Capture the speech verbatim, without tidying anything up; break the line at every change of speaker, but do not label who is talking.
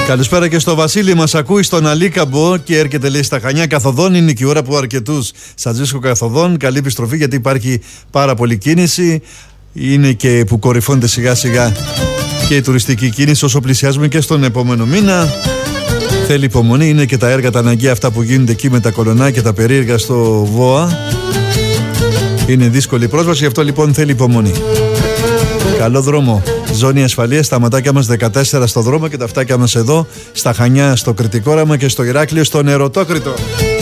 Καλησπέρα και στο Βασίλη, μας ακούει στον Αλίκαμπο και έρχεται, λέει, στα Χανιά καθοδόν. Είναι και η ώρα που αρκετούς σας βρίσκω καθοδόν. Καλή επιστροφή, γιατί υπάρχει πάρα πολλή κίνηση. Είναι και που κορυφώνεται σιγά σιγά και η τουριστική κίνηση όσο πλησιάζουμε και στον επόμενο μήνα. Θέλει υπομονή, είναι και τα έργα τα αναγκαία αυτά που γίνονται εκεί με τα κολονάκια, τα περίεργα στο ΒΟΑ. Είναι δύσκολη η πρόσβαση, γι' αυτό λοιπόν θέλει υπομονή. Καλό δρόμο, ζώνη ασφαλείας, τα ματάκια μας δεκατέσσερα στο δρόμο και τα αυτάκια μας εδώ στα Χανιά, στο Κρητικόραμα και στο Ηράκλειο, στο Νεροτόκρητο.